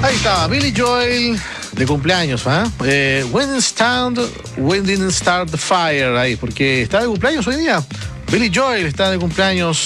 Ahí está, Billy Joel de cumpleaños, ¿ah? When didn't start the fire, ahí, porque está de cumpleaños hoy día. Billy Joel está de cumpleaños.